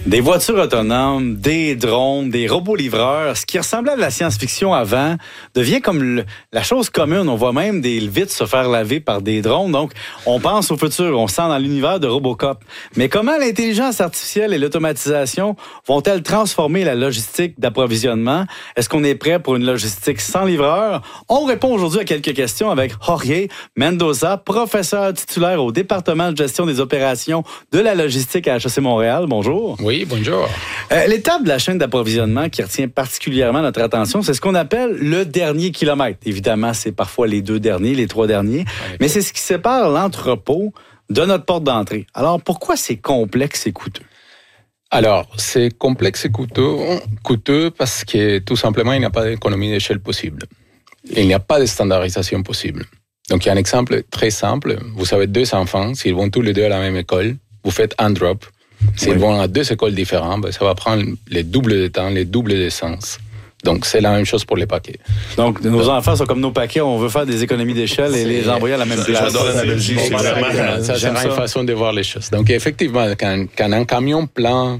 Des voitures autonomes, des drones, des robots livreurs, ce qui ressemblait à de la science-fiction avant devient comme la chose commune. On voit même des vitres se faire laver par des drones. Donc, on pense au futur, on sent dans l'univers de Robocop. Mais comment l'intelligence artificielle et l'automatisation vont-elles transformer la logistique d'approvisionnement? Est-ce qu'on est prêt pour une logistique sans livreur? On répond aujourd'hui à quelques questions avec Jorge Mendoza, professeur titulaire au département de gestion des opérations de la logistique à HEC Montréal. Bonjour. Oui, bonjour. L'étape de la chaîne d'approvisionnement qui retient particulièrement notre attention, c'est ce qu'on appelle le dernier kilomètre. Évidemment, c'est parfois les 2 derniers, les 3 derniers, mais c'est ce qui sépare l'entrepôt de notre porte d'entrée. Alors, pourquoi c'est complexe et coûteux? Alors, c'est complexe et coûteux parce que tout simplement, il n'y a pas d'économie d'échelle possible. Il n'y a pas de standardisation possible. Donc, il y a un exemple très simple. Vous avez 2 enfants, s'ils vont tous les 2 à la même école, vous faites un drop. S'ils vont à 2 écoles différentes, ben, ça va prendre les doubles de temps, les doubles d'essence. Donc, c'est la même chose pour les paquets. Donc, nos enfants sont comme nos paquets, on veut faire des économies d'échelle et les envoyer à la même place. J'adore l'analogie, c'est vraiment... Ça, c'est une façon de voir les choses. Donc, effectivement, quand un camion plein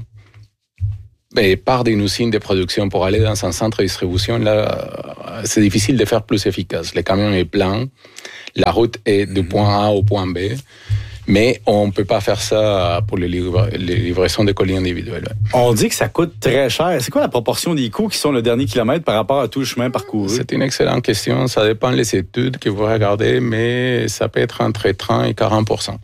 part d'une usine de production pour aller dans un centre de distribution, là, c'est difficile de faire plus efficace. Le camion est plein, la route est du point A au point B, mais on ne peut pas faire ça pour les livraisons de colis individuels. On dit que ça coûte très cher. C'est quoi la proportion des coûts qui sont le dernier kilomètre par rapport à tout le chemin parcouru? C'est une excellente question. Ça dépend des études que vous regardez, mais ça peut être entre 30 et 40%.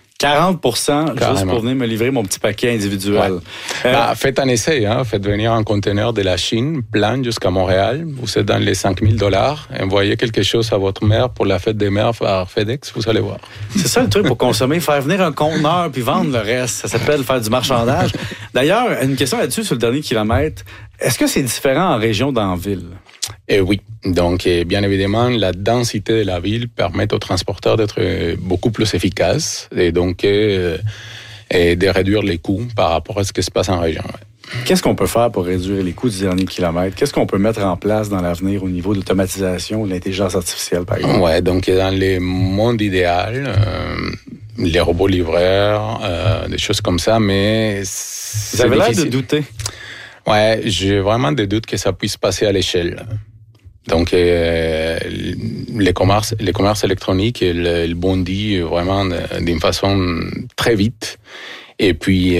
40% juste pour venir me livrer mon petit paquet individuel. Ouais. Faites un essai, faites venir un conteneur de la Chine plein jusqu'à Montréal. Vous êtes dans les $5,000. Envoyez quelque chose à votre mère pour la fête des mères par FedEx, vous allez voir. C'est ça le truc pour consommer, faire venir un conteneur puis vendre le reste. Ça s'appelle faire du marchandage. D'ailleurs, une question là-dessus sur le dernier kilomètre. Est-ce que c'est différent en région d'en ville? Oui. Donc, bien évidemment, la densité de la ville permet aux transporteurs d'être beaucoup plus efficaces et donc de réduire les coûts par rapport à ce qui se passe en région. Ouais. Qu'est-ce qu'on peut faire pour réduire les coûts du dernier kilomètre? Qu'est-ce qu'on peut mettre en place dans l'avenir au niveau de l'automatisation ou de l'intelligence artificielle, par exemple? Oui, donc dans le monde idéal, les robots livreurs, des choses comme ça, mais vous avez l'air de douter. Ouais, j'ai vraiment des doutes que ça puisse passer à l'échelle. Donc, les commerces électroniques, ils bondissent vraiment d'une façon très vite. Et puis,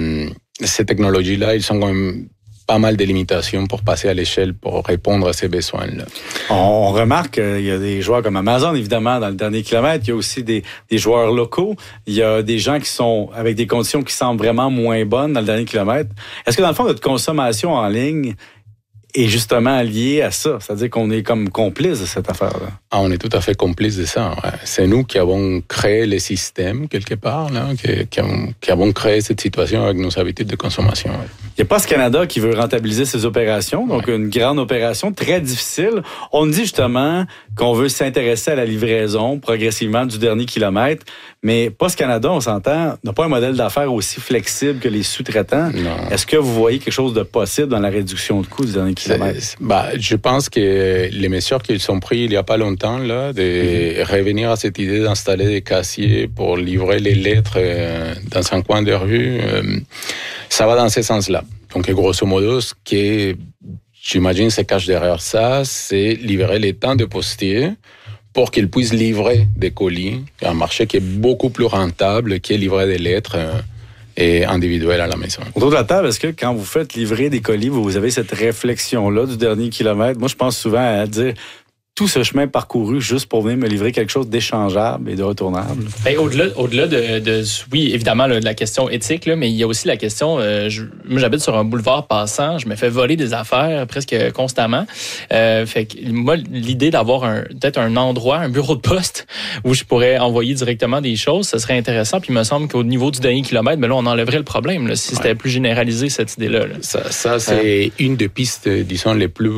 ces technologies-là, ils sont quand même pas mal de limitations pour passer à l'échelle, pour répondre à ces besoins-là. On remarque qu'il y a des joueurs comme Amazon, évidemment, dans le dernier kilomètre. Il y a aussi des joueurs locaux. Il y a des gens qui sont avec des conditions qui semblent vraiment moins bonnes dans le dernier kilomètre. Est-ce que, dans le fond, notre consommation en ligne est justement liée à ça? C'est-à-dire qu'on est comme complice de cette affaire-là. On est tout à fait complice de ça. Ouais. C'est nous qui avons créé les systèmes, quelque part, là, qui avons créé cette situation avec nos habitudes de consommation. Ouais. Il n'y a pas ce Canada qui veut rentabiliser ses opérations, donc une grande opération très difficile. On dit justement qu'on veut s'intéresser à la livraison progressivement du dernier kilomètre, mais Post Canada, on s'entend, n'a pas un modèle d'affaires aussi flexible que les sous-traitants. Non. Est-ce que vous voyez quelque chose de possible dans la réduction de coûts du dernier kilomètre? Je pense que les mesures qu'ils ont prises il n'y a pas longtemps, là, de revenir à cette idée d'installer des casiers pour livrer les lettres dans un coin de rue, ça va dans ce sens-là. Donc, grosso modo, ce qui, j'imagine, se cache derrière ça, c'est libérer les temps de postiers pour qu'ils puissent livrer des colis. Il y a un marché qui est beaucoup plus rentable que livrer des lettres et individuelles à la maison. Autour de la table, est-ce que quand vous faites livrer des colis, vous avez cette réflexion-là du dernier kilomètre? Moi, je pense souvent à dire tout ce chemin parcouru juste pour venir me livrer quelque chose d'échangeable et de retournable. Bien, au-delà de oui, évidemment, là, de la question éthique, là, mais il y a aussi la question, moi j'habite sur un boulevard passant, je me fais voler des affaires presque constamment. Fait que moi, l'idée d'avoir peut-être un endroit, un bureau de poste où je pourrais envoyer directement des choses, ça serait intéressant. Puis il me semble qu'au niveau du dernier kilomètre, là, on enlèverait le problème là, si c'était plus généralisé, cette idée-là. Là. Ça c'est une des pistes, disons, les plus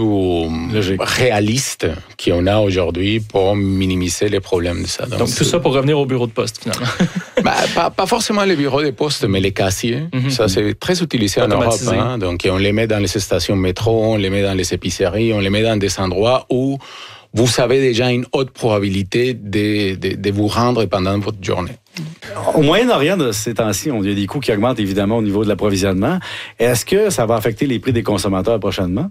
réalistes qu'on a aujourd'hui pour minimiser les problèmes de ça. Donc tout ça pour revenir au bureau de poste, finalement. Pas forcément les bureaux de poste, mais les casiers. Ça, c'est très utilisé en Europe. Donc, on les met dans les stations métro, on les met dans les épiceries, on les met dans des endroits où vous avez déjà une haute probabilité de vous rendre pendant votre journée. Au Moyen-Orient, de ces temps-ci, il y a des coûts qui augmentent évidemment au niveau de l'approvisionnement. Est-ce que ça va affecter les prix des consommateurs prochainement?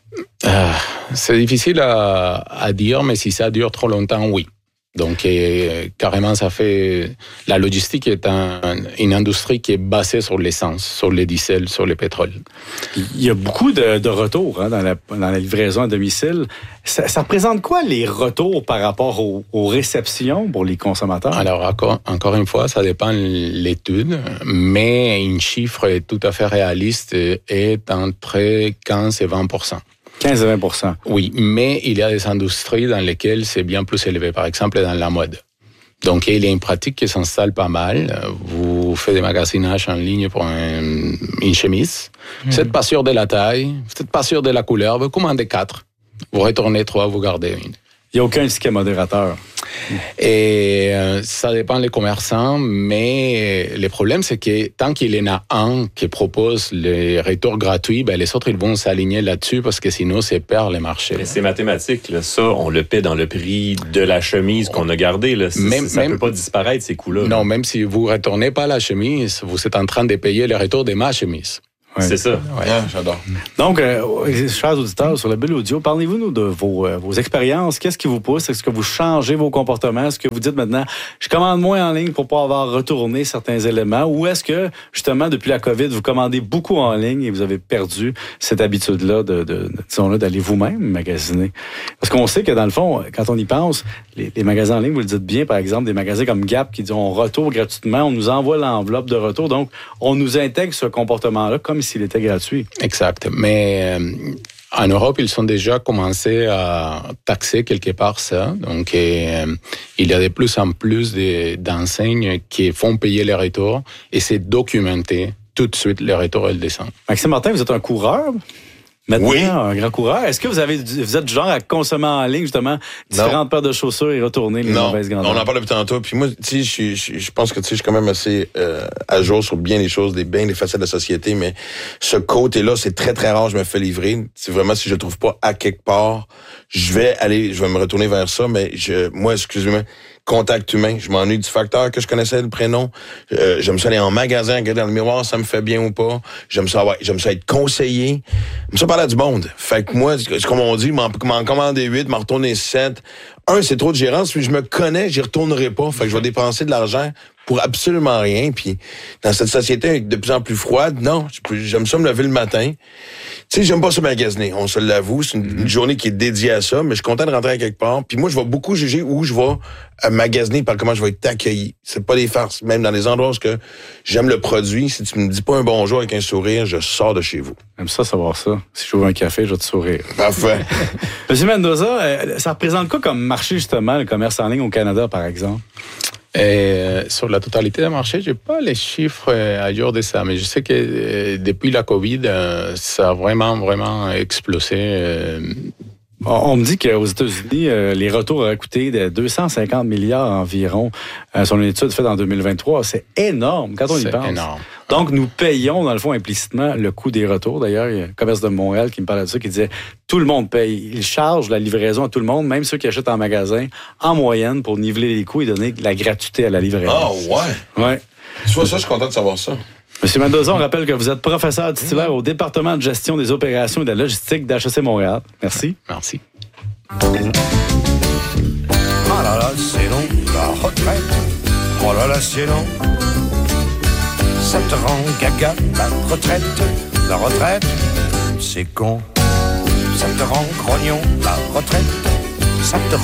C'est difficile à dire, mais si ça dure trop longtemps, oui. Donc, carrément, ça fait... La logistique est une industrie qui est basée sur l'essence, sur le diesel, sur le pétrole. Il y a beaucoup de retours dans la livraison à domicile. Ça représente quoi, les retours par rapport aux réceptions pour les consommateurs? Alors, encore une fois, ça dépend de l'étude, mais un chiffre tout à fait réaliste est entre 15 et 20%. 15 à 20%. Oui, mais il y a des industries dans lesquelles c'est bien plus élevé. Par exemple, dans la mode. Donc, il y a une pratique qui s'installe pas mal. Vous faites des magasinages en ligne pour une chemise. Vous n'êtes pas sûr de la taille, vous n'êtes pas sûr de la couleur. Vous commandez 4. Vous retournez 3, vous gardez une. Il n'y a aucun ticket modérateur. Et ça dépend des commerçants, mais le problème, c'est que tant qu'il y en a un qui propose les retours gratuits, ben les autres, ils vont s'aligner là-dessus parce que sinon, c'est perd les marchés. Mais c'est mathématique, là. Ça, on le paie dans le prix de la chemise qu'on a gardée. Là. Ça ne peut pas disparaître, ces coûts-là. Non, même si vous ne retournez pas la chemise, vous êtes en train de payer le retour de ma chemise. Ouais. C'est ça. Ouais. Yeah, j'adore. Donc, chers auditeurs, sur la bulle audio, parlez-vous de vos expériences. Qu'est-ce qui vous pousse? Est-ce que vous changez vos comportements? Est-ce que vous dites maintenant, je commande moins en ligne pour pas avoir retourné certains éléments? Ou est-ce que, justement, depuis la COVID, vous commandez beaucoup en ligne et vous avez perdu cette habitude-là disons-le, d'aller vous-même magasiner? Parce qu'on sait que, dans le fond, quand on y pense, les magasins en ligne, vous le dites bien, par exemple, des magasins comme Gap qui disent on retourne gratuitement, on nous envoie l'enveloppe de retour. Donc, on nous intègre ce comportement-là comme s'il était gratuit. Exact. Mais en Europe, ils ont déjà commencé à taxer quelque part ça. Donc, il y a de plus en plus d'enseignes qui font payer les retours et c'est documenté tout de suite, les retours, elles descendent. Maxime Martin, vous êtes un coureur? Maintenant, oui. Un grand coureur. Est-ce que vous êtes du genre à consommer en ligne, justement, différentes paires de chaussures et retourner les mauvaises grandeurs? On en parle depuis tantôt. Puis moi, tu sais, je pense que je suis quand même assez à jour sur bien les choses, bien les facettes de la société, mais ce côté-là, c'est très, très rare, je me fais livrer. C'est vraiment, si je le trouve pas à quelque part, je vais me retourner vers ça, mais moi, excusez-moi, contact humain. Je m'ennuie du facteur que je connaissais, le prénom. J'aime ça aller en magasin, regarder dans le miroir, ça me fait bien ou pas. J'aime ça être conseillé. J'aime ça parler à du monde. Fait que moi, comme on dit, m'en commander 8, m'en retourner 7. C'est trop de gérance, puis je me connais, j'y retournerai pas. Fait que je vais dépenser de l'argent pour absolument rien. Puis dans cette société de plus en plus froide, non, j'aime ça me lever le matin. Tu sais, j'aime pas ça magasiner, on se l'avoue. C'est une journée qui est dédiée à ça, mais je suis content de rentrer à quelque part. Puis moi, je vais beaucoup juger où je vais magasiner par comment je vais être accueilli. C'est pas des farces. Même dans les endroits où j'aime le produit, si tu me dis pas un bonjour avec un sourire, je sors de chez vous. J'aime ça, savoir ça. Si je veux un café, je vais te sourire. Parfait. Monsieur Mendoza, ça représente quoi comme marché, justement, le commerce en ligne au Canada, par exemple? Sur la totalité des marchés, je n'ai pas les chiffres à jour de ça, mais je sais que depuis la COVID, ça a vraiment explosé. On me dit qu'aux États-Unis, les retours auraient coûté de 250 milliards environ. Sur une étude faite en 2023, c'est énorme quand on y pense. C'est énorme. Donc, nous payons, dans le fond, implicitement le coût des retours. D'ailleurs, il y a le commerce de Montréal qui me parlait de ça, qui disait tout le monde paye. Il charge la livraison à tout le monde, même ceux qui achètent en magasin, en moyenne, pour niveler les coûts et donner de la gratuité à la livraison. Ah, ouais? Ouais. Tu vois ça, je suis content de savoir ça. Monsieur Mendoza, on rappelle que vous êtes professeur titulaire au département de gestion des opérations et de la logistique d'HEC Montréal. Merci. Merci. Ah là là, c'est long, la retraite. Oh là là, c'est long. Ça te rend gaga, la retraite. La retraite, c'est con. Ça te rend grognon, la retraite. Ça te